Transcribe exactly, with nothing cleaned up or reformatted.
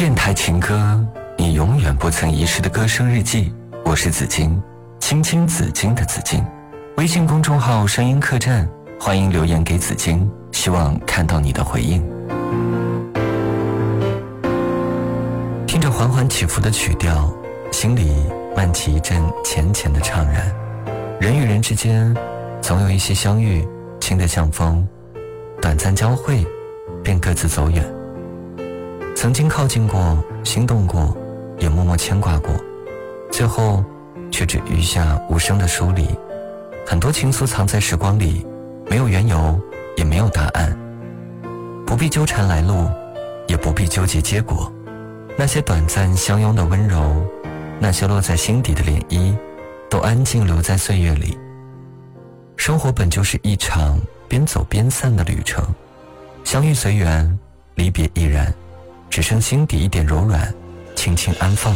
电台情歌，你永远不曾遗失的歌声日记。我是紫金，青青紫金的紫金。微信公众号声音客栈，欢迎留言给紫金，希望看到你的回应。听着缓缓起伏的曲调，心里漫起一阵浅浅的怅然。人与人之间总有一些相遇，轻得像风，短暂交汇便各自走远。曾经靠近过，心动过，也默默牵挂过，最后却只余下无声的疏离。很多情愫藏在时光里，没有缘由，也没有答案，不必纠缠来路，也不必纠结结果。那些短暂相拥的温柔，那些落在心底的涟漪，都安静留在岁月里。生活本就是一场边走边散的旅程，相遇随缘，离别亦然，只剩心底一点柔软，轻轻安放。